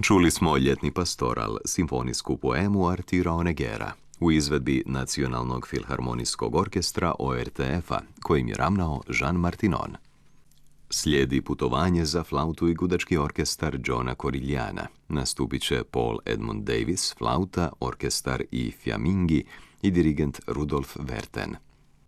Čuli smo Ljetni pastoral, simfonijsku poemu Artura Oneghera, u izvedbi Nacionalnog filharmonijskog orkestra ORTF-a, kojim je ravnao Jean Martinon. Slijedi putovanje za flautu i gudački orkestar Johna Corigliana. Nastupit će Paul Edmund Davis, flauta, orkestar i fiamminghi i dirigent Rudolf Werten.